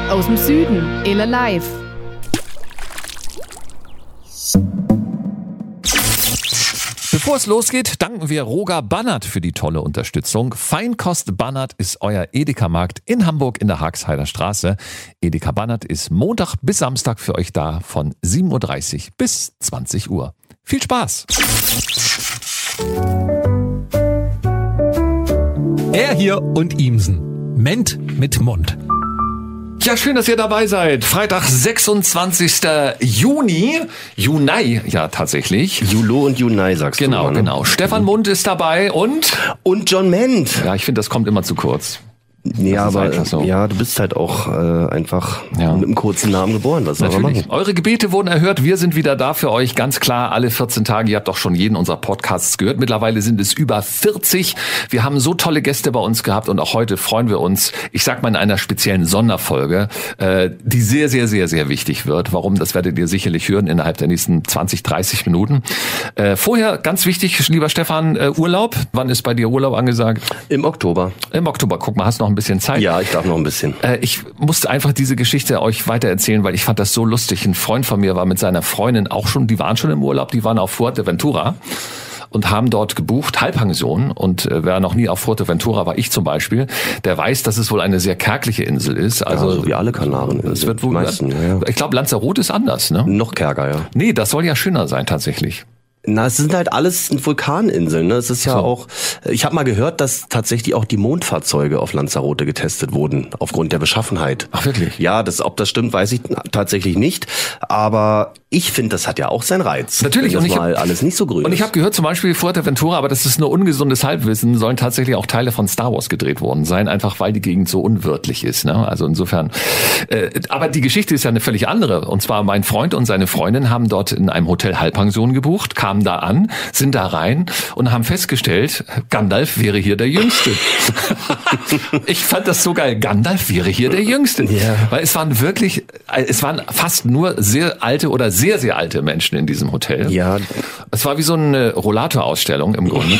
Aus dem Süden, Ele Live. Bevor es losgeht, danken wir Roger Bannert für die tolle Unterstützung. Feinkost Bannert ist euer Edeka-Markt in Hamburg in der Haagheider Straße. Edeka Bannert ist Montag bis Samstag für euch da von 7.30 Uhr bis 20 Uhr. Viel Spaß! Er hier und Ihmsen. Ment mit Mund. Ja, schön, dass ihr dabei seid. Freitag, 26. Juni. Junai, ja, tatsächlich. Julo und Junai, sagst du. Genau. Stefan Mund ist dabei und John Ment. Ja, ich finde, das kommt immer zu kurz. Ja, aber so. Ja, du bist halt auch einfach mit einem kurzen Namen geboren. Was soll man machen? Eure Gebete wurden erhört. Wir sind wieder da für euch. Ganz klar, alle 14 Tage. Ihr habt doch schon jeden unserer Podcasts gehört. Mittlerweile sind es über 40. Wir haben so tolle Gäste bei uns gehabt und auch heute freuen wir uns, ich sag mal in einer speziellen Sonderfolge, die sehr, sehr, sehr, sehr wichtig wird. Warum? Das werdet ihr sicherlich hören innerhalb der nächsten 20, 30 Minuten. Vorher, ganz wichtig, lieber Stefan, Urlaub. Wann ist bei dir Urlaub angesagt? Im Oktober. Im Oktober. Guck mal, hast noch ein bisschen Zeit. Ja, ich darf noch ein bisschen. Ich musste einfach diese Geschichte euch weitererzählen, weil ich fand das so lustig. Ein Freund von mir war mit seiner Freundin auch schon, die waren schon im Urlaub, die waren auf Fuerteventura und haben dort gebucht, Halbpension. Und wer noch nie auf Fuerteventura war, ich zum Beispiel, der weiß, dass es wohl eine sehr kärgliche Insel ist. Also so wie alle Kanareninseln. Es wird wohl, meisten, ja. Ich glaube, Lanzarote ist anders, ne? Noch kärger, ja. Nee, das soll ja schöner sein tatsächlich. Na, es sind halt alles Vulkaninseln, ne? Es ist ja auch, ich habe mal gehört, dass tatsächlich auch die Mondfahrzeuge auf Lanzarote getestet wurden, aufgrund der Beschaffenheit. Ach, wirklich? Ja, ob das stimmt, weiß ich tatsächlich nicht. Aber ich finde, das hat ja auch seinen Reiz. Natürlich. Und alles nicht so grün Und ich habe gehört, zum Beispiel Fuerteventura, aber das ist nur ungesundes Halbwissen, sollen tatsächlich auch Teile von Star Wars gedreht worden sein, einfach weil die Gegend so unwirtlich ist, ne? Also insofern. Aber die Geschichte ist ja eine völlig andere. Und zwar mein Freund und seine Freundin haben dort in einem Hotel Halbpension gebucht, kamen da an, sind da rein und haben festgestellt, Gandalf wäre hier der Jüngste. Ich fand das so geil. Gandalf wäre hier der Jüngste. Ja. Weil es waren fast nur sehr alte oder sehr, sehr alte Menschen in diesem Hotel. Ja. Es war wie so eine Rollator-Ausstellung im Grunde.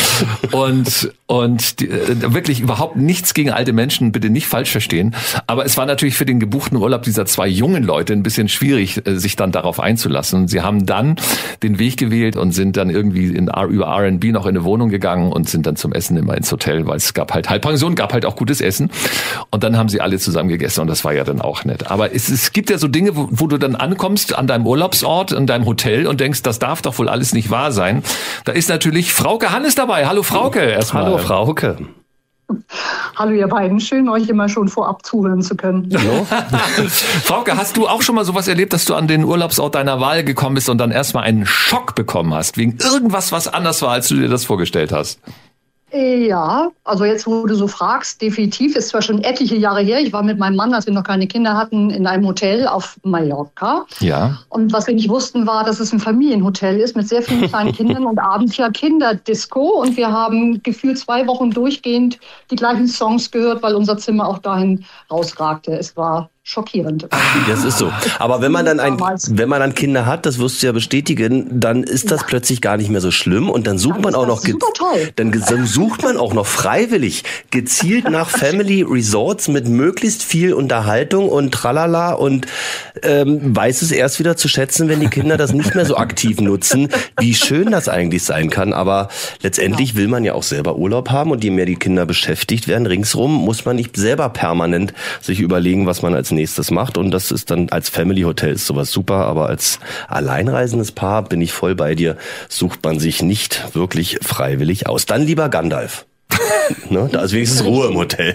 Und wirklich überhaupt nichts gegen alte Menschen, bitte nicht falsch verstehen. Aber es war natürlich für den gebuchten Urlaub dieser zwei jungen Leute ein bisschen schwierig, sich dann darauf einzulassen. Und sie haben dann den Weg gewählt und sind dann irgendwie über R&B noch in eine Wohnung gegangen und sind dann zum Essen immer ins Hotel, weil es gab halt Halbpension, gab halt auch gutes Essen. Und dann haben sie alle zusammen gegessen und das war ja dann auch nett. Aber es gibt ja so Dinge, wo du dann ankommst an deinem Urlaubsort, in deinem Hotel und denkst, das darf doch wohl alles nicht wahr sein. Da ist natürlich Frauke Hannes dabei. Hallo Frauke erstmal. Hallo Frauke. Hallo ihr beiden, schön euch immer schon vorab zuhören zu können. Frauke, hast du auch schon mal sowas erlebt, dass du an den Urlaubsort deiner Wahl gekommen bist und dann erstmal einen Schock bekommen hast, wegen irgendwas, was anders war, als du dir das vorgestellt hast? Ja, also jetzt, wo du so fragst, definitiv, ist zwar schon etliche Jahre her, ich war mit meinem Mann, als wir noch keine Kinder hatten, in einem Hotel auf Mallorca. Ja. Und was wir nicht wussten, war, dass es ein Familienhotel ist mit sehr vielen kleinen Kindern und abends ja Kinderdisco. Und wir haben gefühlt 2 Wochen durchgehend die gleichen Songs gehört, weil unser Zimmer auch dahin rausragte. Es war schockierend. Das ist so. Aber wenn man dann Kinder hat, das wirst du ja bestätigen, dann ist das plötzlich gar nicht mehr so schlimm und dann sucht man auch noch sucht man auch noch freiwillig gezielt nach Family Resorts mit möglichst viel Unterhaltung und tralala und weiß es erst wieder zu schätzen, wenn die Kinder das nicht mehr so aktiv nutzen, wie schön das eigentlich sein kann. Aber letztendlich will man ja auch selber Urlaub haben und je mehr die Kinder beschäftigt werden ringsrum, muss man nicht selber permanent sich überlegen, was man als nächstes macht. Und das ist dann als Family Hotel ist sowas super, aber als alleinreisendes Paar bin ich voll bei dir, sucht man sich nicht wirklich freiwillig aus. Dann lieber Gandalf. Ne? Da ist wenigstens Ruhe im Hotel.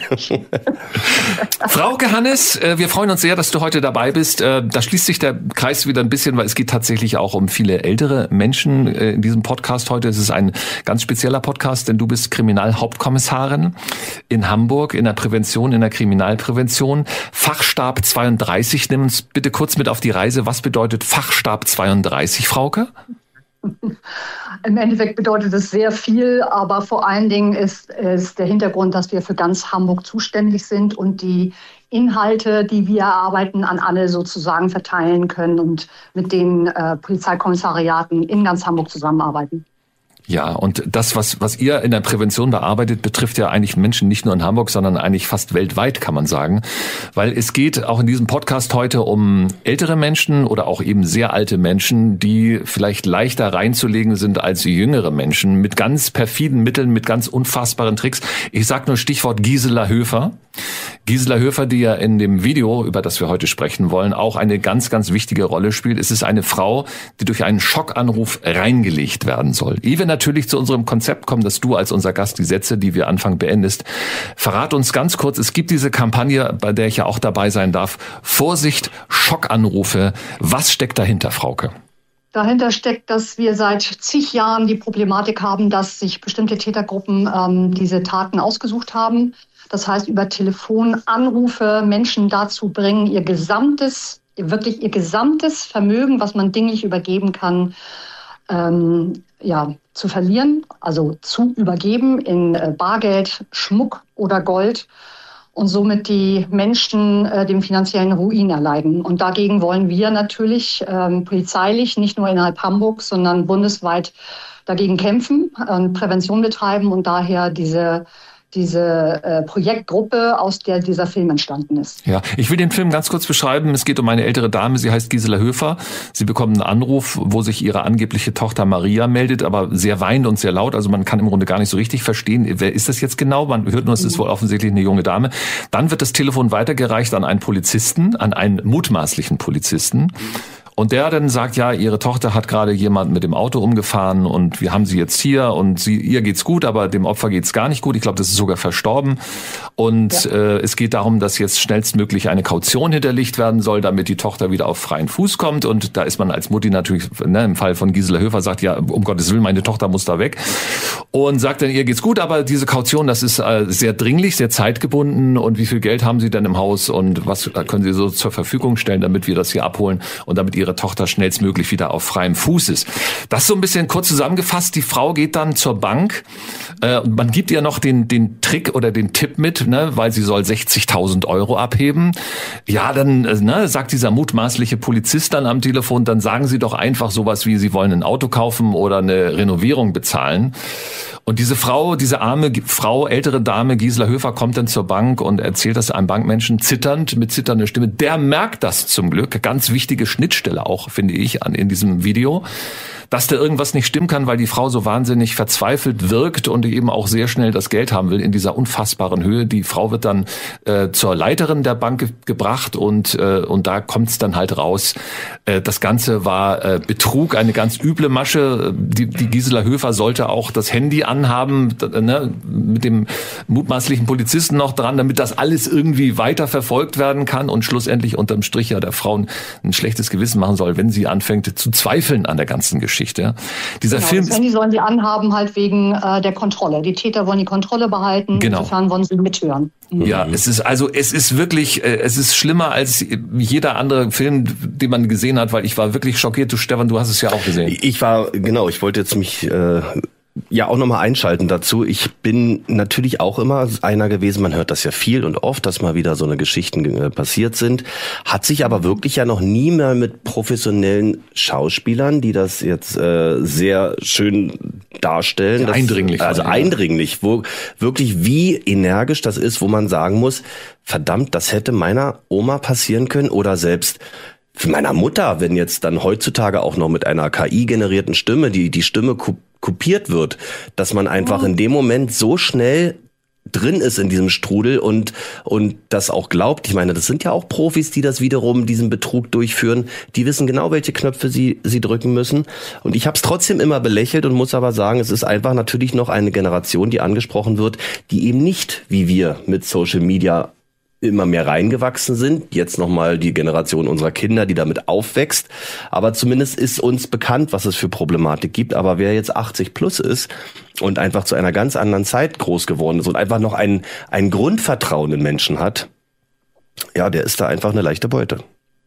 Frauke Hannes, wir freuen uns sehr, dass du heute dabei bist. Da schließt sich der Kreis wieder ein bisschen, weil es geht tatsächlich auch um viele ältere Menschen in diesem Podcast heute. Es ist ein ganz spezieller Podcast, denn du bist Kriminalhauptkommissarin in Hamburg in der Prävention, in der Kriminalprävention. Fachstab 32, nimm uns bitte kurz mit auf die Reise. Was bedeutet Fachstab 32, Frauke? Im Endeffekt bedeutet es sehr viel, aber vor allen Dingen ist der Hintergrund, dass wir für ganz Hamburg zuständig sind und die Inhalte, die wir erarbeiten, an alle sozusagen verteilen können und mit den Polizeikommissariaten in ganz Hamburg zusammenarbeiten. Ja, und das, was ihr in der Prävention bearbeitet, betrifft ja eigentlich Menschen nicht nur in Hamburg, sondern eigentlich fast weltweit, kann man sagen. Weil es geht auch in diesem Podcast heute um ältere Menschen oder auch eben sehr alte Menschen, die vielleicht leichter reinzulegen sind als jüngere Menschen, mit ganz perfiden Mitteln, mit ganz unfassbaren Tricks. Ich sag nur Stichwort Gisela Höfer. Gisela Höfer, die ja in dem Video, über das wir heute sprechen wollen, auch eine ganz, ganz wichtige Rolle spielt. Es ist eine Frau, die durch einen Schockanruf reingelegt werden soll. Ehe wir natürlich zu unserem Konzept kommen, dass du als unser Gast die Sätze, die wir anfangen, beendest. Verrat uns ganz kurz, es gibt diese Kampagne, bei der ich ja auch dabei sein darf. Vorsicht, Schockanrufe. Was steckt dahinter, Frauke? Dahinter steckt, dass wir seit zig Jahren die Problematik haben, dass sich bestimmte Tätergruppen diese Taten ausgesucht haben. Das heißt, über Telefonanrufe Menschen dazu bringen, ihr gesamtes Vermögen, was man dinglich übergeben kann, zu verlieren, also zu übergeben in Bargeld, Schmuck oder Gold und somit die Menschen dem finanziellen Ruin erleiden. Und dagegen wollen wir natürlich polizeilich, nicht nur innerhalb Hamburgs, sondern bundesweit dagegen kämpfen, Prävention betreiben und daher diese Projektgruppe, aus der dieser Film entstanden ist. Ja, ich will den Film ganz kurz beschreiben. Es geht um eine ältere Dame, sie heißt Gisela Höfer. Sie bekommt einen Anruf, wo sich ihre angebliche Tochter Maria meldet, aber sehr weinend und sehr laut. Also man kann im Grunde gar nicht so richtig verstehen, wer ist das jetzt genau? Man hört nur, es ist wohl offensichtlich eine junge Dame. Dann wird das Telefon weitergereicht an einen Polizisten, an einen mutmaßlichen Polizisten. Und der dann sagt, ja, ihre Tochter hat gerade jemand mit dem Auto umgefahren und wir haben sie jetzt hier und ihr geht's gut, aber dem Opfer geht's gar nicht gut. Ich glaube, das ist sogar verstorben. Und es geht darum, dass jetzt schnellstmöglich eine Kaution hinterlegt werden soll, damit die Tochter wieder auf freien Fuß kommt. Und da ist man als Mutti natürlich, im Fall von Gisela Höfer, sagt, ja, um Gottes Willen, meine Tochter muss da weg. Und sagt dann, ihr geht's gut, aber diese Kaution, das ist sehr dringlich, sehr zeitgebunden. Und wie viel Geld haben Sie denn im Haus und was können Sie so zur Verfügung stellen, damit wir das hier abholen und damit ihre Tochter schnellstmöglich wieder auf freiem Fuß ist. Das ist so ein bisschen kurz zusammengefasst. Die Frau geht dann zur Bank. Man gibt ihr noch den Trick oder den Tipp mit, weil sie soll 60.000 Euro abheben. Ja, dann sagt dieser mutmaßliche Polizist dann am Telefon, dann sagen Sie doch einfach sowas wie, Sie wollen ein Auto kaufen oder eine Renovierung bezahlen. Und diese Frau, diese arme Frau, ältere Dame, Gisela Höfer, kommt dann zur Bank und erzählt das einem Bankmenschen zitternd, mit zitternder Stimme. Der merkt das zum Glück. Ganz wichtige Schnittstelle auch, finde ich, in diesem Video, dass da irgendwas nicht stimmen kann, weil die Frau so wahnsinnig verzweifelt wirkt und eben auch sehr schnell das Geld haben will in dieser unfassbaren Höhe. Die Frau wird dann zur Leiterin der Bank gebracht und da kommt es dann halt raus. Das Ganze war Betrug, eine ganz üble Masche. Die Gisela Höfer sollte auch das Handy anhaben, mit dem mutmaßlichen Polizisten noch dran, damit das alles irgendwie weiter verfolgt werden kann und schlussendlich unterm Strich ja der Frau ein schlechtes Gewissen machen soll, wenn sie anfängt zu zweifeln an der ganzen Geschichte. Dieser Film. Das Handy sollen sie anhaben, halt wegen der Kontrolle. Die Täter wollen die Kontrolle behalten. Genau. Insofern wollen sie mithören. Ja, es ist wirklich, es ist schlimmer als jeder andere Film, den man gesehen hat, weil ich war wirklich schockiert. Du, Stefan, du hast es ja auch gesehen. Ich wollte jetzt mich auch nochmal einschalten dazu. Ich bin natürlich auch immer einer gewesen, man hört das ja viel und oft, dass mal wieder so eine Geschichten passiert sind, hat sich aber wirklich ja noch nie mehr mit professionellen Schauspielern, die das jetzt sehr schön darstellen. Eindringlich. Eindringlich, wo wirklich wie energisch das ist, wo man sagen muss, verdammt, das hätte meiner Oma passieren können oder selbst für meiner Mutter, wenn jetzt dann heutzutage auch noch mit einer KI-generierten Stimme die Stimme kopiert wird, dass man einfach in dem Moment so schnell drin ist in diesem Strudel und das auch glaubt. Ich meine, das sind ja auch Profis, die das wiederum, diesen Betrug durchführen. Die wissen genau, welche Knöpfe sie drücken müssen. Und ich habe es trotzdem immer belächelt und muss aber sagen, es ist einfach natürlich noch eine Generation, die angesprochen wird, die eben nicht, wie wir mit Social Media immer mehr reingewachsen sind. Jetzt nochmal die Generation unserer Kinder, die damit aufwächst. Aber zumindest ist uns bekannt, was es für Problematik gibt. Aber wer jetzt 80 plus ist und einfach zu einer ganz anderen Zeit groß geworden ist und einfach noch ein Grundvertrauen in Menschen hat, ja, der ist da einfach eine leichte Beute.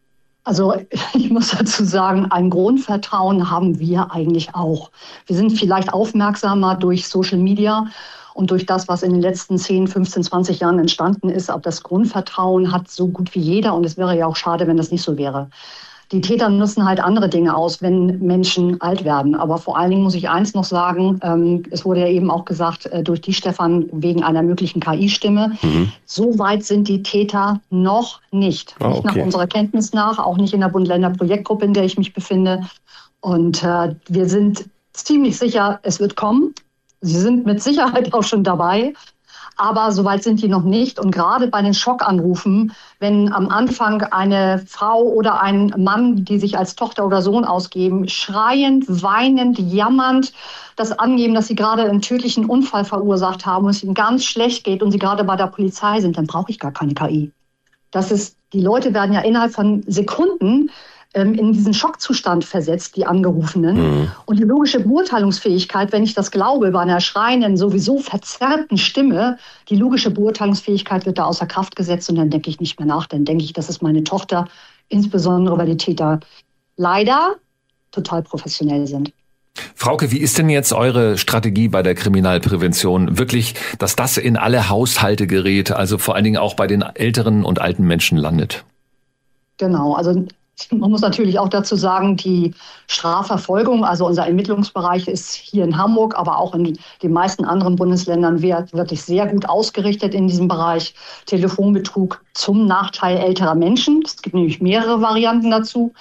Also ich muss dazu sagen, ein Grundvertrauen haben wir eigentlich auch. Wir sind vielleicht aufmerksamer durch Social Media und durch das, was in den letzten 10, 15, 20 Jahren entstanden ist. Aber das Grundvertrauen hat so gut wie jeder und es wäre ja auch schade, wenn das nicht so wäre. Die Täter nutzen halt andere Dinge aus, wenn Menschen alt werden. Aber vor allen Dingen muss ich eins noch sagen, es wurde ja eben auch gesagt, durch die Stefan wegen einer möglichen KI-Stimme. So weit sind die Täter noch nicht. Nicht nach unserer Kenntnis nach, auch nicht in der Bund-Länder-Projektgruppe, in der ich mich befinde. Und wir sind ziemlich sicher, es wird kommen. Sie sind mit Sicherheit auch schon dabei. Aber so weit sind die noch nicht. Und gerade bei den Schockanrufen, wenn am Anfang eine Frau oder ein Mann, die sich als Tochter oder Sohn ausgeben, schreiend, weinend, jammernd das angeben, dass sie gerade einen tödlichen Unfall verursacht haben und es ihnen ganz schlecht geht und sie gerade bei der Polizei sind, dann brauche ich gar keine KI. Die Leute werden ja innerhalb von Sekunden in diesen Schockzustand versetzt, die Angerufenen. Und die logische Beurteilungsfähigkeit, wenn ich das glaube, bei einer schreienden, sowieso verzerrten Stimme, die logische Beurteilungsfähigkeit wird da außer Kraft gesetzt und dann denke ich nicht mehr nach. Dann denke ich, das ist meine Tochter, insbesondere weil die Täter leider total professionell sind. Frauke, wie ist denn jetzt eure Strategie bei der Kriminalprävention? Wirklich, dass das in alle Haushalte gerät, also vor allen Dingen auch bei den älteren und alten Menschen landet? Genau, also man muss natürlich auch dazu sagen, die Strafverfolgung, also unser Ermittlungsbereich ist hier in Hamburg, aber auch in den meisten anderen Bundesländern wirklich sehr gut ausgerichtet in diesem Bereich Telefonbetrug zum Nachteil älterer Menschen. Es gibt nämlich mehrere Varianten dazu.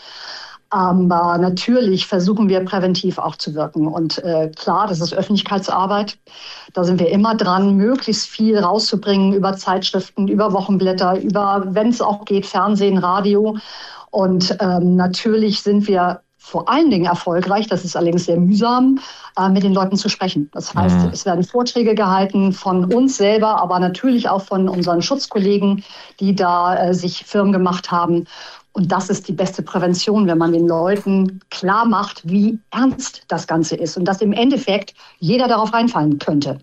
Aber natürlich versuchen wir präventiv auch zu wirken. Und klar, das ist Öffentlichkeitsarbeit. Da sind wir immer dran, möglichst viel rauszubringen über Zeitschriften, über Wochenblätter, über, wenn es auch geht, Fernsehen, Radio. Und natürlich sind wir vor allen Dingen erfolgreich, das ist allerdings sehr mühsam, mit den Leuten zu sprechen. Das heißt, es werden Vorträge gehalten von uns selber, aber natürlich auch von unseren Schutzkollegen, die da sich firm gemacht haben. Und das ist die beste Prävention, wenn man den Leuten klar macht, wie ernst das Ganze ist und dass im Endeffekt jeder darauf reinfallen könnte.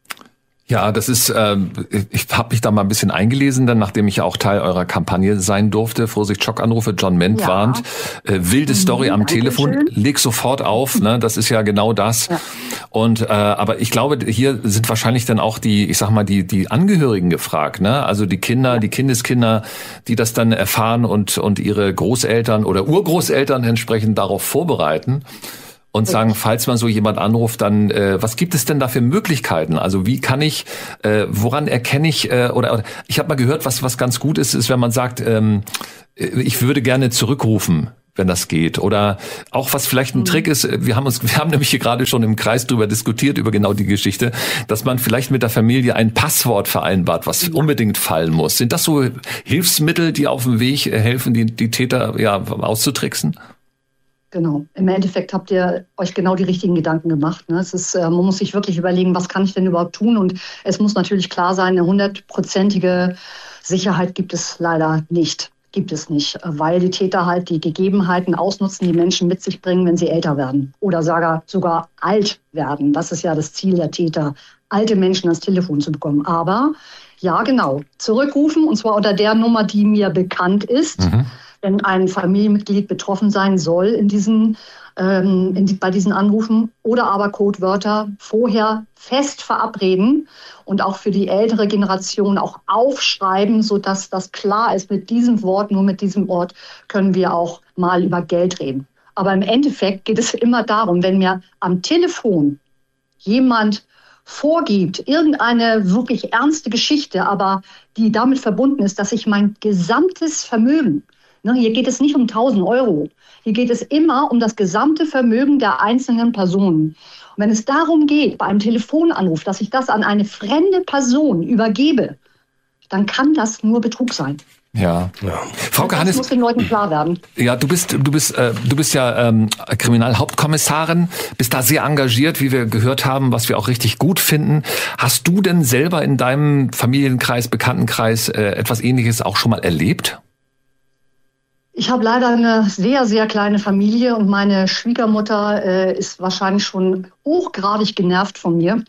Ja, das ist, ich habe mich da mal ein bisschen eingelesen, dann nachdem ich auch Teil eurer Kampagne sein durfte. Vorsicht, Schockanrufe, John Ment warnt. Wilde Story am Telefon, leg sofort auf, ne? Das ist ja genau das. Ja. Und aber ich glaube, hier sind wahrscheinlich dann auch die Angehörigen gefragt, ne? Also die Kinder, die Kindeskinder, die das dann erfahren und ihre Großeltern oder Urgroßeltern entsprechend darauf vorbereiten. Und sagen, falls man so jemand anruft, dann was gibt es denn da für Möglichkeiten? Also wie kann ich, woran erkenne ich, oder ich habe mal gehört, was ganz gut ist, wenn man sagt, ich würde gerne zurückrufen, wenn das geht. Oder auch was vielleicht ein Trick ist, wir haben nämlich hier gerade schon im Kreis drüber diskutiert, über genau die Geschichte, dass man vielleicht mit der Familie ein Passwort vereinbart, was unbedingt fallen muss. Sind das so Hilfsmittel, die auf dem Weg helfen, die Täter auszutricksen? Genau. Im Endeffekt habt ihr euch genau die richtigen Gedanken gemacht. Ne? Es ist, man muss sich wirklich überlegen, was kann ich denn überhaupt tun? Und es muss natürlich klar sein, eine 100%ige Sicherheit gibt es leider nicht. Gibt es nicht, weil die Täter halt die Gegebenheiten ausnutzen, die Menschen mit sich bringen, wenn sie älter werden oder sogar alt werden. Das ist ja das Ziel der Täter, alte Menschen ans Telefon zu bekommen. Aber ja, genau, zurückrufen und zwar unter der Nummer, die mir bekannt ist. Wenn ein Familienmitglied betroffen sein soll bei diesen Anrufen oder aber Codewörter vorher fest verabreden und auch für die ältere Generation auch aufschreiben, sodass das klar ist, mit diesem Wort, nur mit diesem Ort können wir auch mal über Geld reden. Aber im Endeffekt geht es immer darum, wenn mir am Telefon jemand vorgibt, irgendeine wirklich ernste Geschichte, aber die damit verbunden ist, dass ich mein gesamtes Vermögen, hier geht es nicht um 1.000 Euro. Hier geht es immer um das gesamte Vermögen der einzelnen Personen. Und wenn es darum geht, bei einem Telefonanruf, dass ich das an eine fremde Person übergebe, dann kann das nur Betrug sein. Ja. Frauke Hannes, muss den Leuten klar werden. Ja, du bist ja Kriminalhauptkommissarin, bist da sehr engagiert, wie wir gehört haben, was wir auch richtig gut finden. Hast du denn selber in deinem Familienkreis, Bekanntenkreis etwas Ähnliches auch schon mal erlebt? Ich habe leider eine sehr, sehr kleine Familie und meine Schwiegermutter ist wahrscheinlich schon hochgradig genervt von mir.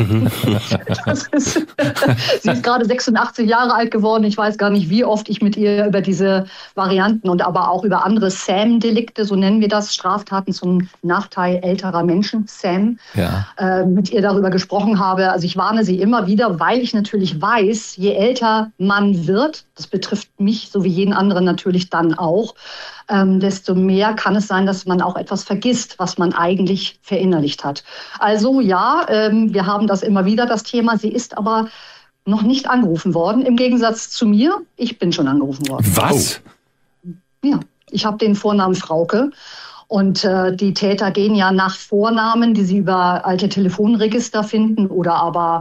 Sie ist gerade 86 Jahre alt geworden. Ich weiß gar nicht, wie oft ich mit ihr über diese Varianten und aber auch über andere SAM-Delikte, so nennen wir das, Straftaten zum Nachteil älterer Menschen, SAM, mit ihr darüber gesprochen habe. Also ich warne sie immer wieder, weil ich natürlich weiß, je älter man wird, das betrifft mich so wie jeden anderen natürlich dann auch, auch, desto mehr kann es sein, dass man auch etwas vergisst, was man eigentlich verinnerlicht hat. Also ja, wir haben das immer wieder, das Thema. Sie ist aber noch nicht angerufen worden, im Gegensatz zu mir. Ich bin schon angerufen worden. Was? Ja, ich habe den Vornamen Frauke. Und die Täter gehen ja nach Vornamen, die sie über alte Telefonregister finden oder aber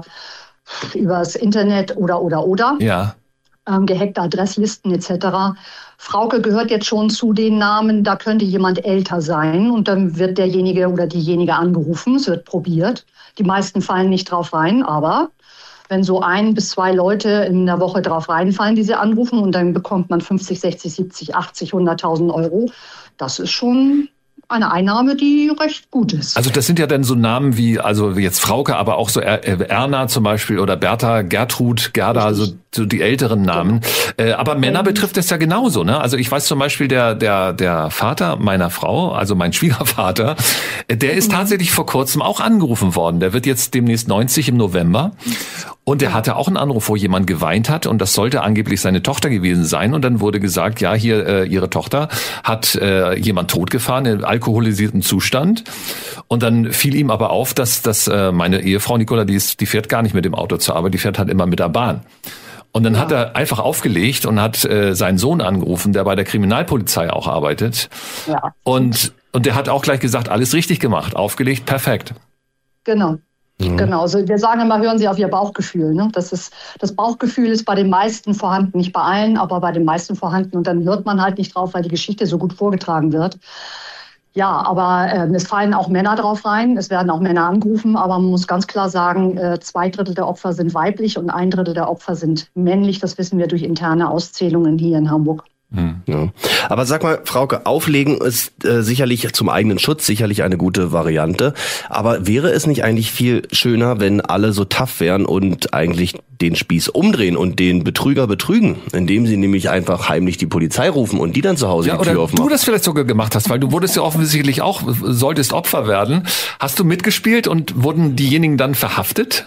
übers Internet oder. Ja. Gehackte Adresslisten etc. Frauke gehört jetzt schon zu den Namen, da könnte jemand älter sein und dann wird derjenige oder diejenige angerufen, es wird probiert. Die meisten fallen nicht drauf rein, aber wenn so 1 bis 2 Leute in der Woche drauf reinfallen, die sie anrufen und dann bekommt man 50, 60, 70, 80, 100.000 Euro, das ist schon eine Einnahme, die recht gut ist. Also das sind ja dann so Namen wie, also jetzt Frauke, aber auch so Erna zum Beispiel oder Bertha, Gertrud, Gerda, so die älteren Namen. Aber Männer betrifft es ja genauso, ne? Also ich weiß zum Beispiel, der Vater meiner Frau, also mein Schwiegervater, der ist tatsächlich vor kurzem auch angerufen worden. Der wird jetzt demnächst 90 im November. Und der hatte auch einen Anruf, wo jemand geweint hat und das sollte angeblich seine Tochter gewesen sein. Und dann wurde gesagt, ja, hier ihre Tochter hat jemand totgefahren im alkoholisierten Zustand. Und dann fiel ihm aber auf, dass meine Ehefrau Nicola, die fährt gar nicht mit dem Auto zur Arbeit, die fährt halt immer mit der Bahn. Und dann hat er einfach aufgelegt und hat seinen Sohn angerufen, der bei der Kriminalpolizei auch arbeitet. Ja. Und der hat auch gleich gesagt, alles richtig gemacht, aufgelegt, perfekt. Genau. Genau, also wir sagen immer, hören Sie auf Ihr Bauchgefühl. Ne? Das Bauchgefühl ist bei den meisten vorhanden, nicht bei allen, aber bei den meisten vorhanden. Und dann hört man halt nicht drauf, weil die Geschichte so gut vorgetragen wird. Ja, aber es fallen auch Männer drauf rein, es werden auch Männer angerufen, aber man muss ganz klar sagen, 2/3 der Opfer sind weiblich und 1/3 der Opfer sind männlich. Das wissen wir durch interne Auszählungen hier in Hamburg. Ja. Aber sag mal, Frauke, auflegen ist sicherlich zum eigenen Schutz sicherlich eine gute Variante. Aber wäre es nicht eigentlich viel schöner, wenn alle so tough wären und eigentlich den Spieß umdrehen und den Betrüger betrügen, indem sie nämlich einfach heimlich die Polizei rufen und die dann zu Hause die Tür aufmachen? Oder du das vielleicht sogar gemacht hast, weil du wurdest ja offensichtlich auch, solltest Opfer werden. Hast du mitgespielt und wurden diejenigen dann verhaftet?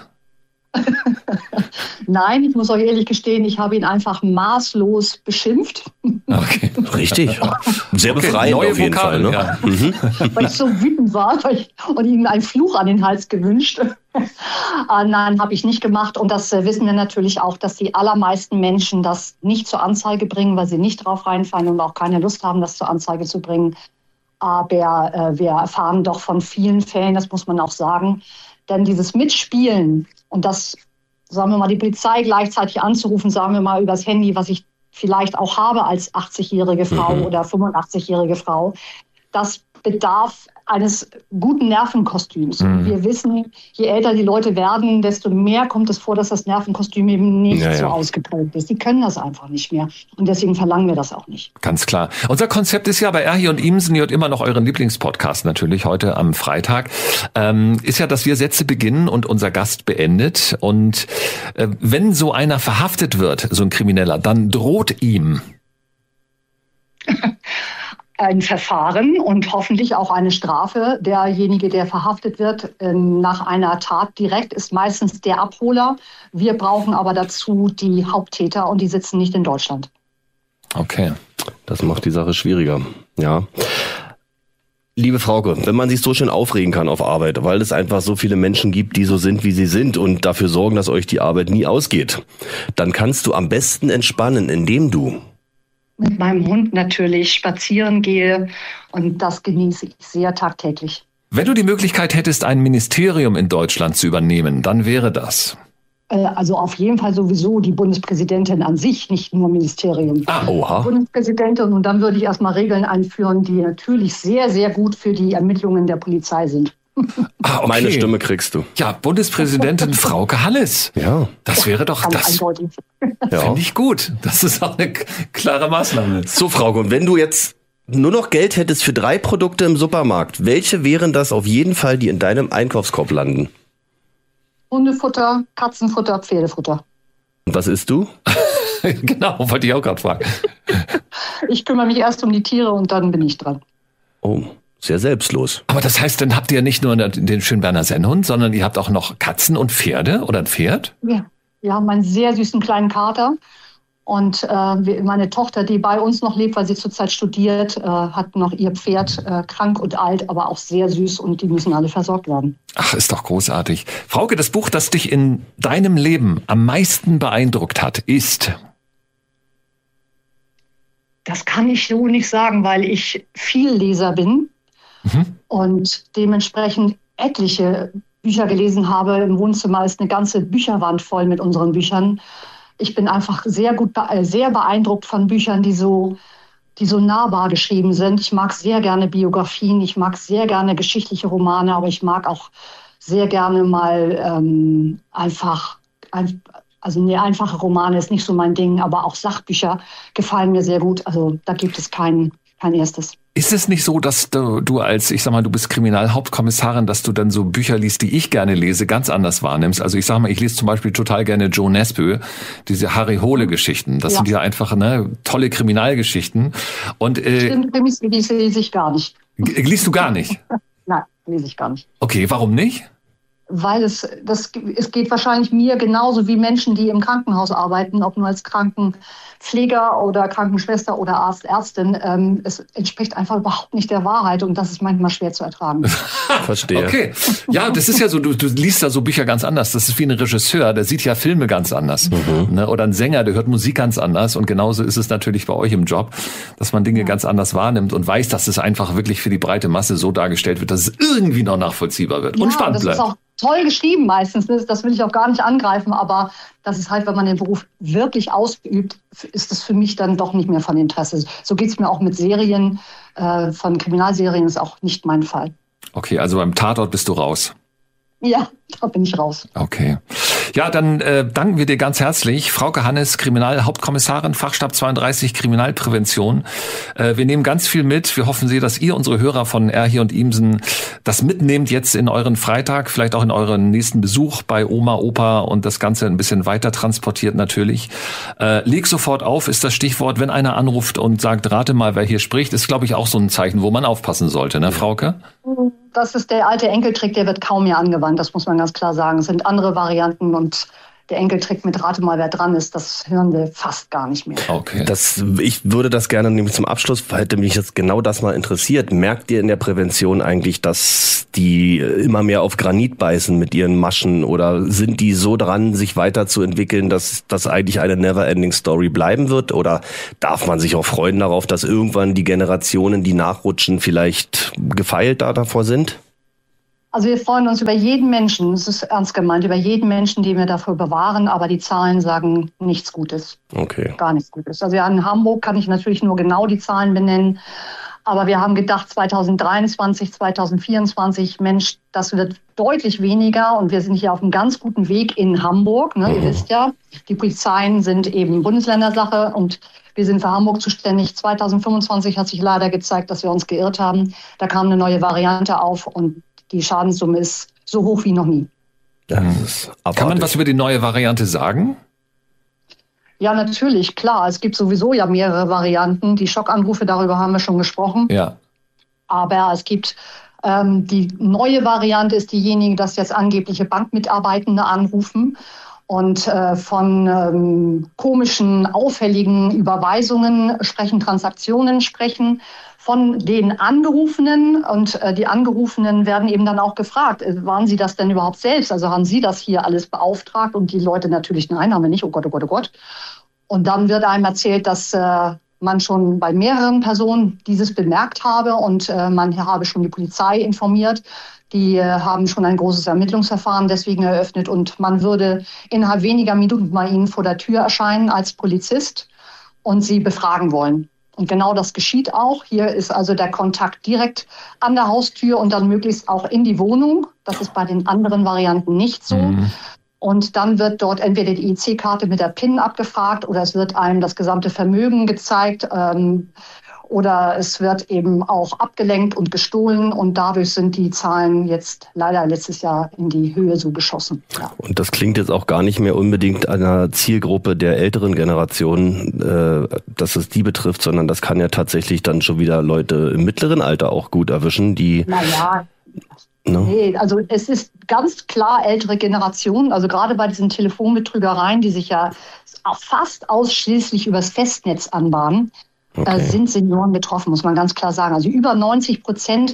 Nein, ich muss euch ehrlich gestehen, ich habe ihn einfach maßlos beschimpft. Okay. Richtig. Sehr befreiend auf jeden Fall. Ne? Ja. Weil ich so wütend war und ihm einen Fluch an den Hals gewünscht. Nein, habe ich nicht gemacht. Und das wissen wir natürlich auch, dass die allermeisten Menschen das nicht zur Anzeige bringen, weil sie nicht drauf reinfallen und auch keine Lust haben, das zur Anzeige zu bringen. Aber wir erfahren doch von vielen Fällen, das muss man auch sagen. Denn dieses Mitspielen und das, sagen wir mal, die Polizei gleichzeitig anzurufen, sagen wir mal übers Handy, was ich vielleicht auch habe als 80-jährige Frau oder 85-jährige Frau, das bedarf eines guten Nervenkostüms. Wir wissen, je älter die Leute werden, desto mehr kommt es vor, dass das Nervenkostüm eben nicht so ausgeprägt ist. Die können das einfach nicht mehr. Und deswegen verlangen wir das auch nicht. Ganz klar. Unser Konzept ist ja bei Erhi und Imsen, ihr hört immer noch euren Lieblingspodcast natürlich, heute am Freitag, ist ja, dass wir Sätze beginnen und unser Gast beendet. Und wenn so einer verhaftet wird, so ein Krimineller, dann droht ihm ein Verfahren und hoffentlich auch eine Strafe. Derjenige, der verhaftet wird nach einer Tat direkt, ist meistens der Abholer. Wir brauchen aber dazu die Haupttäter und die sitzen nicht in Deutschland. Okay. Das macht die Sache schwieriger. Ja. Liebe Frauke, wenn man sich so schön aufregen kann auf Arbeit, weil es einfach so viele Menschen gibt, die so sind, wie sie sind und dafür sorgen, dass euch die Arbeit nie ausgeht, dann kannst du am besten entspannen, indem du mit meinem Hund natürlich spazieren gehe und das genieße ich sehr tagtäglich. Wenn du die Möglichkeit hättest, ein Ministerium in Deutschland zu übernehmen, dann wäre das? Also auf jeden Fall sowieso die Bundespräsidentin an sich, nicht nur Ministerium. Oha. Bundespräsidentin und dann würde ich erstmal Regeln einführen, die natürlich sehr, sehr gut für die Ermittlungen der Polizei sind. Okay. Meine Stimme kriegst du. Ja, Bundespräsidentin Frauke Halles. Ja. Das wäre doch, das finde ich gut. Das ist auch eine klare Maßnahme. So, Frauke, und wenn du jetzt nur noch Geld hättest für 3 Produkte im Supermarkt, welche wären das auf jeden Fall, die in deinem Einkaufskorb landen? Hundefutter, Katzenfutter, Pferdefutter. Und was isst du? Genau, wollte ich auch gerade fragen. Ich kümmere mich erst um die Tiere und dann bin ich dran. Oh. Sehr selbstlos. Aber das heißt, dann habt ihr nicht nur den Schönberner Sennhund, sondern ihr habt auch noch Katzen und Pferde oder ein Pferd? Ja, wir haben einen sehr süßen kleinen Kater Und meine Tochter, die bei uns noch lebt, weil sie zurzeit studiert, hat noch ihr Pferd, krank und alt, aber auch sehr süß und die müssen alle versorgt werden. Ach, ist doch großartig. Frauke, das Buch, das dich in deinem Leben am meisten beeindruckt hat, ist? Das kann ich so nicht sagen, weil ich Vielleser bin und dementsprechend etliche Bücher gelesen habe. Im Wohnzimmer ist eine ganze Bücherwand voll mit unseren Büchern. Ich bin einfach sehr beeindruckt von Büchern, die so nahbar geschrieben sind. Ich mag sehr gerne Biografien, ich mag sehr gerne geschichtliche Romane, aber ich mag auch sehr gerne mal einfache Romane ist nicht so mein Ding, aber auch Sachbücher gefallen mir sehr gut. Also da gibt es kein erstes. Ist es nicht so, dass du als, ich sag mal, du bist Kriminalhauptkommissarin, dass du dann so Bücher liest, die ich gerne lese, ganz anders wahrnimmst? Also ich sag mal, ich lese zum Beispiel total gerne Joe Nesbø, diese Harry Hole-Geschichten. Das sind ja einfach tolle Kriminalgeschichten. Und Krimis lese ich gar nicht. Liest du gar nicht? Nein, lese ich gar nicht. Okay, warum nicht? Weil es geht wahrscheinlich mir genauso wie Menschen, die im Krankenhaus arbeiten, ob nur als Krankenpfleger oder Krankenschwester oder Arzt, Ärztin. Es entspricht einfach überhaupt nicht der Wahrheit und das ist manchmal schwer zu ertragen. Verstehe. Okay. Ja, das ist ja so, du liest da so Bücher ganz anders. Das ist wie ein Regisseur, der sieht ja Filme ganz anders. Ne? Oder ein Sänger, der hört Musik ganz anders. Und genauso ist es natürlich bei euch im Job, dass man Dinge ganz anders wahrnimmt und weiß, dass es einfach wirklich für die breite Masse so dargestellt wird, dass es irgendwie noch nachvollziehbar wird und spannend bleibt. Toll geschrieben meistens, das will ich auch gar nicht angreifen, aber das ist halt, wenn man den Beruf wirklich ausübt, ist das für mich dann doch nicht mehr von Interesse. So geht's mir auch mit Serien, von Kriminalserien ist auch nicht mein Fall. Okay, also beim Tatort bist du raus. Ja, da bin ich raus. Okay. Ja, dann danken wir dir ganz herzlich. Frauke Hannes, Kriminalhauptkommissarin, Fachstab 32, Kriminalprävention. Wir nehmen ganz viel mit. Wir hoffen sehr, dass ihr, unsere Hörer von Erhier und Iemsen, das mitnehmt jetzt in euren Freitag, vielleicht auch in euren nächsten Besuch bei Oma, Opa und das Ganze ein bisschen weiter transportiert natürlich. Leg sofort auf, ist das Stichwort. Wenn einer anruft und sagt, rate mal, wer hier spricht, ist, glaube ich, auch so ein Zeichen, wo man aufpassen sollte, ne, Frauke? Das ist der alte Enkeltrick, der wird kaum mehr angewandt, das muss man ganz klar sagen. Es sind andere Varianten und der Enkeltrick mit Rate mal, wer dran ist, das hören wir fast gar nicht mehr. Okay. Ich würde das gerne nämlich zum Abschluss, hätte mich jetzt genau das mal interessiert. Merkt ihr in der Prävention eigentlich, dass die immer mehr auf Granit beißen mit ihren Maschen oder sind die so dran, sich weiterzuentwickeln, dass das eigentlich eine Never-Ending Story bleiben wird? Oder darf man sich auch freuen darauf, dass irgendwann die Generationen, die nachrutschen, vielleicht gefeilt davor sind? Also wir freuen uns über jeden Menschen, das ist ernst gemeint, über jeden Menschen, den wir dafür bewahren, aber die Zahlen sagen nichts Gutes. Okay. Gar nichts Gutes. Also ja, in Hamburg kann ich natürlich nur genau die Zahlen benennen, aber wir haben gedacht 2023, 2024, Mensch, das wird deutlich weniger und wir sind hier auf einem ganz guten Weg in Hamburg. Ne? Ihr wisst ja, die Polizeien sind eben Bundesländersache und wir sind für Hamburg zuständig. 2025 hat sich leider gezeigt, dass wir uns geirrt haben. Da kam eine neue Variante auf und die Schadenssumme ist so hoch wie noch nie. Das ist abartig. Kann man was über die neue Variante sagen? Ja, natürlich, klar. Es gibt sowieso ja mehrere Varianten. Die Schockanrufe, darüber haben wir schon gesprochen. Ja. Aber es gibt die neue Variante ist diejenige, dass jetzt angebliche Bankmitarbeitende anrufen und von komischen, auffälligen Überweisungen sprechen, Transaktionen sprechen. Von den Angerufenen und die Angerufenen werden eben dann auch gefragt, waren Sie das denn überhaupt selbst? Also haben Sie das hier alles beauftragt? Und die Leute natürlich, nein, haben wir nicht, oh Gott, oh Gott, oh Gott. Und dann wird einem erzählt, dass man schon bei mehreren Personen dieses bemerkt habe und man habe schon die Polizei informiert. Die haben schon ein großes Ermittlungsverfahren deswegen eröffnet und man würde innerhalb weniger Minuten bei Ihnen vor der Tür erscheinen als Polizist und Sie befragen wollen. Und genau das geschieht auch. Hier ist also der Kontakt direkt an der Haustür und dann möglichst auch in die Wohnung. Das ist bei den anderen Varianten nicht so. Und dann wird dort entweder die EC-Karte mit der PIN abgefragt oder es wird einem das gesamte Vermögen gezeigt oder es wird eben auch abgelenkt und gestohlen und dadurch sind die Zahlen jetzt leider letztes Jahr in die Höhe so geschossen. Ja. Und das klingt jetzt auch gar nicht mehr unbedingt einer Zielgruppe der älteren Generation, dass es die betrifft, sondern das kann ja tatsächlich dann schon wieder Leute im mittleren Alter auch gut erwischen, die... Naja, nee, also es ist ganz klar ältere Generationen, also gerade bei diesen Telefonbetrügereien, die sich ja fast ausschließlich übers Festnetz anbahnen, sind Senioren betroffen, muss man ganz klar sagen. Also über 90%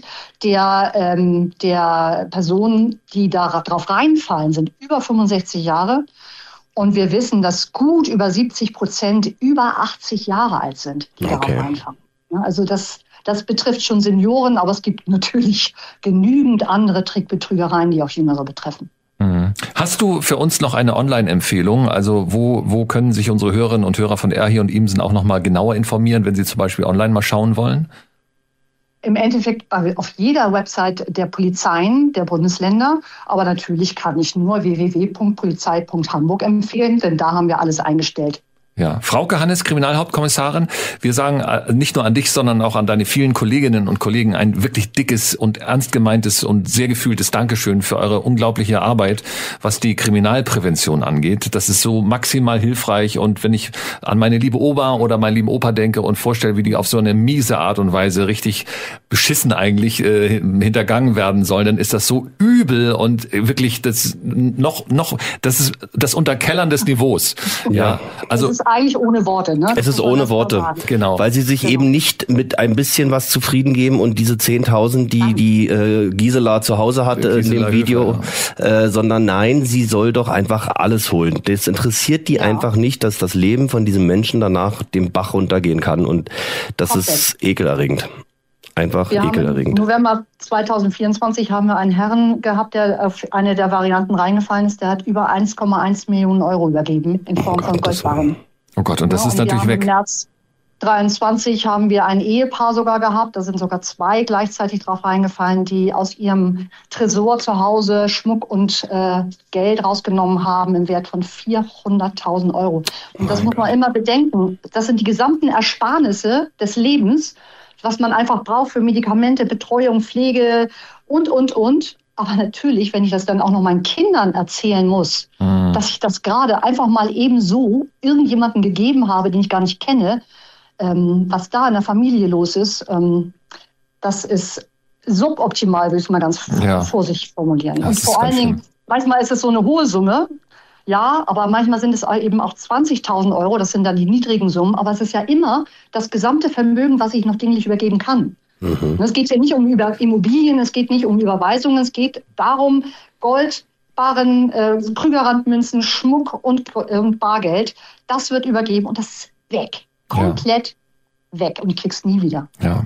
der Personen, die darauf reinfallen, sind über 65 Jahre. Und wir wissen, dass gut über 70% über 80 Jahre alt sind, die darauf reinfallen. Also das betrifft schon Senioren, aber es gibt natürlich genügend andere Trickbetrügereien, die auch Jüngere betreffen. Hast du für uns noch eine Online-Empfehlung? Also wo können sich unsere Hörerinnen und Hörer von Erhier und Iemsen auch noch mal genauer informieren, wenn sie zum Beispiel online mal schauen wollen? Im Endeffekt auf jeder Website der Polizeien der Bundesländer. Aber natürlich kann ich nur www.polizei.hamburg empfehlen, denn da haben wir alles eingestellt. Ja, Frauke Hannes, Kriminalhauptkommissarin, wir sagen nicht nur an dich, sondern auch an deine vielen Kolleginnen und Kollegen ein wirklich dickes und ernst gemeintes und sehr gefühltes Dankeschön für eure unglaubliche Arbeit, was die Kriminalprävention angeht. Das ist so maximal hilfreich, und wenn ich an meine liebe Oma oder meinen lieben Opa denke und vorstelle, wie die auf so eine miese Art und Weise richtig beschissen eigentlich hintergangen werden sollen, dann ist das so übel und wirklich das ist das Unterkellern des Niveaus. Ja, also eigentlich ohne Worte, ne? Es ist ohne Worte, genau. Weil sie sich eben nicht mit ein bisschen was zufrieden geben und diese 10.000, die Gisela zu Hause hat in dem Video, sondern nein, sie soll doch einfach alles holen. Das interessiert die einfach nicht, dass das Leben von diesem Menschen danach dem Bach runtergehen kann, und das ist ekelerregend. Einfach ekelerregend. Im November 2024 haben wir einen Herrn gehabt, der auf eine der Varianten reingefallen ist. Der hat über 1,1 Millionen Euro übergeben in Form von Goldbarren. Oh Gott, und das ist natürlich weg. Im März 2023 haben wir ein Ehepaar sogar gehabt. Da sind sogar 2 gleichzeitig drauf reingefallen, die aus ihrem Tresor zu Hause Schmuck und Geld rausgenommen haben im Wert von 400.000 Euro. Und das muss man immer bedenken. Das sind die gesamten Ersparnisse des Lebens, was man einfach braucht für Medikamente, Betreuung, Pflege und. Aber natürlich, wenn ich das dann auch noch meinen Kindern erzählen muss, dass ich das gerade einfach mal eben so irgendjemandem gegeben habe, den ich gar nicht kenne, was da in der Familie los ist, das ist suboptimal, würde ich mal ganz vorsichtig formulieren. Das und vor allen Dingen, manchmal ist es so eine hohe Summe, ja, aber manchmal sind es eben auch 20.000 Euro, das sind dann die niedrigen Summen, aber es ist ja immer das gesamte Vermögen, was ich noch dinglich übergeben kann. Es geht ja nicht um Immobilien, es geht nicht um Überweisungen, es geht darum, Gold, Barren, Krügerrandmünzen, Schmuck und Bargeld, das wird übergeben und das ist weg. Komplett weg, und du kriegst nie wieder. Ja.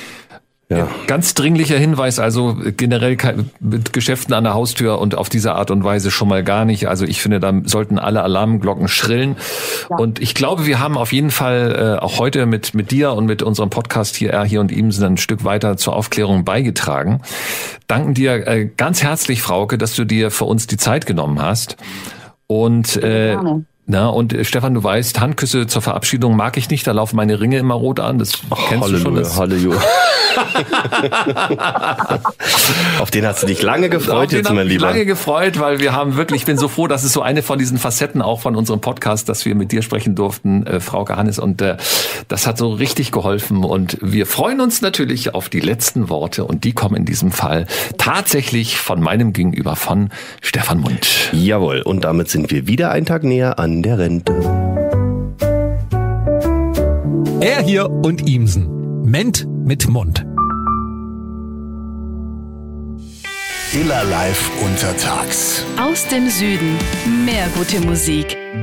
Ganz dringlicher Hinweis, also generell mit Geschäften an der Haustür und auf diese Art und Weise schon mal gar nicht. Also ich finde, da sollten alle Alarmglocken schrillen. Ja. Und ich glaube, wir haben auf jeden Fall auch heute mit dir und mit unserem Podcast hier Erhier und Iemsen ein Stück weiter zur Aufklärung beigetragen. Danken dir ganz herzlich, Frauke, dass du dir für uns die Zeit genommen hast. Und und Stefan, du weißt, Handküsse zur Verabschiedung mag ich nicht, da laufen meine Ringe immer rot an. Das kennst du schon. Halleluja. Auf den hast du dich lange gefreut, jetzt mein Lieber. Lange gefreut, weil ich bin so froh, dass es so eine von diesen Facetten auch von unserem Podcast, dass wir mit dir sprechen durften, Frauke Hannes, und das hat so richtig geholfen, und wir freuen uns natürlich auf die letzten Worte, und die kommen in diesem Fall tatsächlich von meinem Gegenüber, von Stefan Mund. Jawohl, und damit sind wir wieder einen Tag näher an der Rente. Erhier und Iemsen. Ment mit Mund. Iller Live untertags. Aus dem Süden. Mehr gute Musik.